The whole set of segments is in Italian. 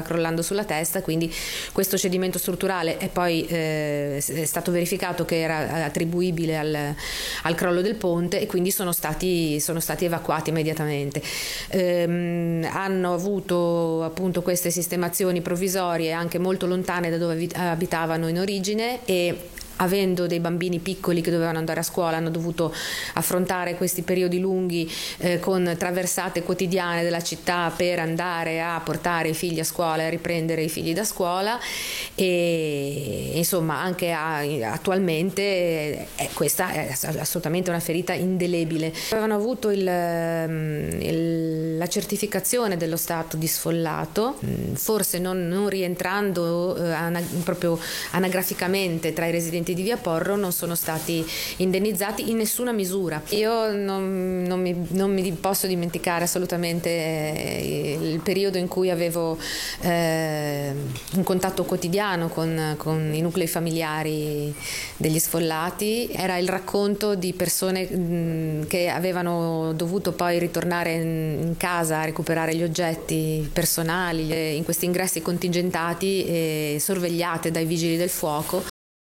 crollando sulla testa, quindi questo cedimento strutturale è poi è stato verificato che era attribuibile al crollo del ponte, e quindi sono stati evacuati immediatamente. Hanno avuto appunto queste sistemazioni provvisorie anche molto lontane da dove abitavano in origine, e avendo dei bambini piccoli che dovevano andare a scuola hanno dovuto affrontare questi periodi lunghi con traversate quotidiane della città per andare a portare i figli a scuola e a riprendere i figli da scuola, e insomma anche attualmente questa è assolutamente una ferita indelebile. Avevano avuto la certificazione dello stato di sfollato, forse non rientrando proprio anagraficamente tra i residenti di Via Porro, non sono stati indennizzati in nessuna misura. Io non mi posso dimenticare assolutamente il periodo in cui avevo un contatto quotidiano con i nuclei familiari degli sfollati. Era il racconto di persone che avevano dovuto poi ritornare in casa a recuperare gli oggetti personali in questi ingressi contingentati e sorvegliate dai vigili del fuoco.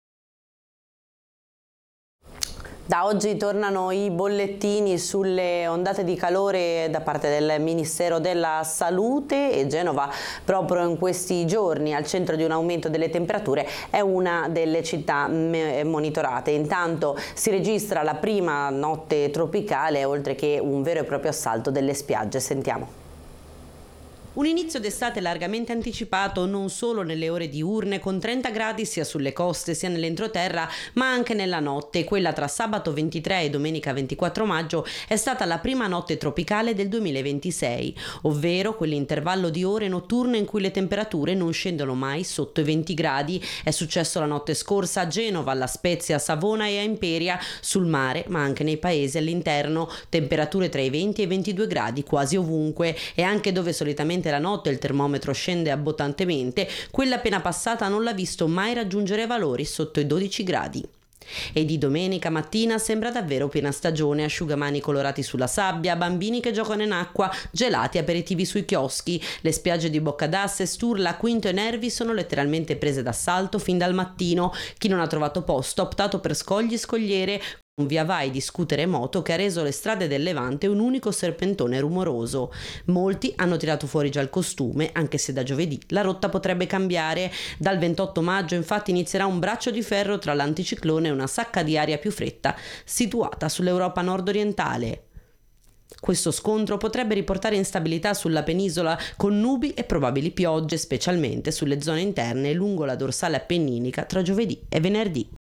Da oggi tornano i bollettini sulle ondate di calore da parte del Ministero della Salute, e Genova proprio in questi giorni al centro di un aumento delle temperature è una delle città monitorate. Intanto si registra la prima notte tropicale, oltre che un vero e proprio assalto delle spiagge. Sentiamo. Un inizio d'estate largamente anticipato non solo nelle ore diurne, con 30 gradi sia sulle coste sia nell'entroterra, ma anche nella notte. Quella tra sabato 23 e domenica 24 maggio è stata la prima notte tropicale del 2026, ovvero quell'intervallo di ore notturne in cui le temperature non scendono mai sotto i 20 gradi. È successo la notte scorsa a Genova, alla Spezia, a Savona e a Imperia, sul mare, ma anche nei paesi all'interno. Temperature tra i 20 e i 22 gradi quasi ovunque, e anche dove solitamente la notte il termometro scende abbondantemente, quella appena passata non l'ha visto mai raggiungere valori sotto i 12 gradi. E di domenica mattina sembra davvero piena stagione, asciugamani colorati sulla sabbia, bambini che giocano in acqua, gelati, aperitivi sui chioschi. Le spiagge di Boccadasse, Sturla, Quinto e Nervi sono letteralmente prese d'assalto fin dal mattino. Chi non ha trovato posto ha optato per scogli e scogliere, un via vai di scooter e moto che ha reso le strade del Levante un unico serpentone rumoroso. Molti hanno tirato fuori già il costume, anche se da giovedì la rotta potrebbe cambiare. Dal 28 maggio infatti inizierà un braccio di ferro tra l'anticiclone e una sacca di aria più fredda situata sull'Europa nord-orientale. Questo scontro potrebbe riportare instabilità sulla penisola, con nubi e probabili piogge, specialmente sulle zone interne lungo la dorsale appenninica tra giovedì e venerdì.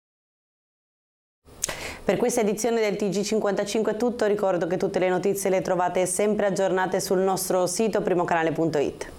Per questa edizione del TG55 è tutto. Ricordo che tutte le notizie le trovate sempre aggiornate sul nostro sito primocanale.it.